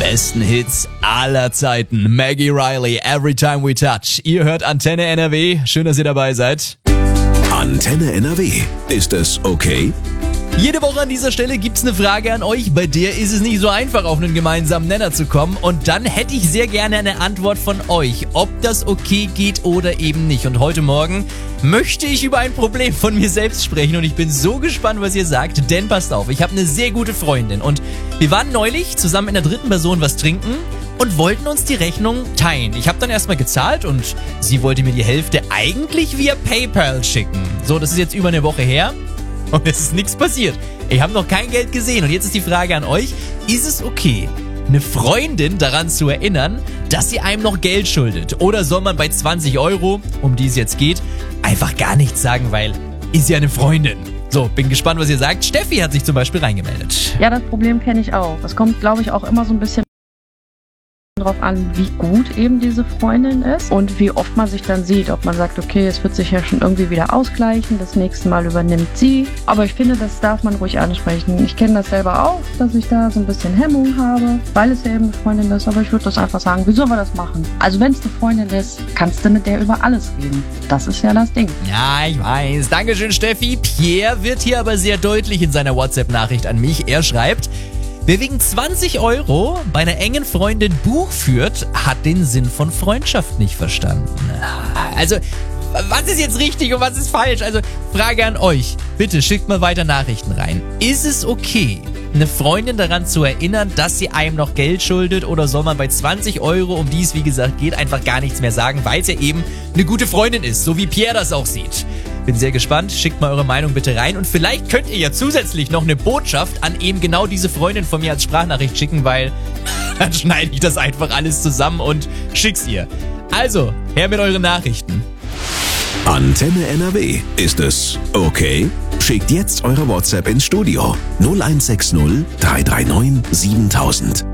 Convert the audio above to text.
besten Hits aller Zeiten. Maggie Riley, Every Time We Touch. Ihr hört Antenne NRW. Schön, dass ihr dabei seid. Antenne NRW. Ist es okay? Jede Woche an dieser Stelle gibt's eine Frage an euch, bei der ist es nicht so einfach, auf einen gemeinsamen Nenner zu kommen. Und dann hätte ich sehr gerne eine Antwort von euch, ob das okay geht oder eben nicht. Und heute Morgen möchte ich über ein Problem von mir selbst sprechen und ich bin so gespannt, was ihr sagt, denn passt auf, ich habe eine sehr gute Freundin und wir waren neulich zusammen in der dritten Person was trinken und wollten uns die Rechnung teilen. Ich habe dann erstmal gezahlt und sie wollte mir die Hälfte eigentlich via PayPal schicken. So, das ist jetzt über eine Woche her. Und es ist nichts passiert. Ich habe noch kein Geld gesehen. Und jetzt ist die Frage an euch, ist es okay, eine Freundin daran zu erinnern, dass sie einem noch Geld schuldet? Oder soll man bei 20 €, um die es jetzt geht, einfach gar nichts sagen, weil ist ja eine Freundin? So, bin gespannt, was ihr sagt. Steffi hat sich zum Beispiel reingemeldet. Ja, das Problem kenne ich auch. Es kommt, glaube ich, auch immer so ein bisschen drauf an, wie gut eben diese Freundin ist und wie oft man sich dann sieht, ob man sagt, okay, es wird sich ja schon irgendwie wieder ausgleichen, das nächste Mal übernimmt sie, aber ich finde, das darf man ruhig ansprechen. Ich kenne das selber auch, dass ich da so ein bisschen Hemmung habe, weil es ja eben eine Freundin ist, aber ich würde das einfach sagen, wie sollen wir das machen? Also wenn es eine Freundin ist, kannst du mit der über alles reden. Das ist ja das Ding. Ja, ich weiß. Dankeschön, Steffi. Pierre wird hier aber sehr deutlich in seiner WhatsApp-Nachricht an mich. Er schreibt: Wer wegen 20 € bei einer engen Freundin Buch führt, hat den Sinn von Freundschaft nicht verstanden. Also, was ist jetzt richtig und was ist falsch? Also, Frage an euch. Bitte schickt mal weiter Nachrichten rein. Ist es okay, eine Freundin daran zu erinnern, dass sie einem noch Geld schuldet? Oder soll man bei 20 €, um die es wie gesagt geht, einfach gar nichts mehr sagen, weil es ja eben eine gute Freundin ist, so wie Pierre das auch sieht? Bin sehr gespannt. Schickt mal eure Meinung bitte rein. Und vielleicht könnt ihr ja zusätzlich noch eine Botschaft an eben genau diese Freundin von mir als Sprachnachricht schicken, weil dann schneide ich das einfach alles zusammen und schick's ihr. Also, her mit euren Nachrichten. Antenne NRW. Ist es okay? Schickt jetzt eure WhatsApp ins Studio 0160 339 7000.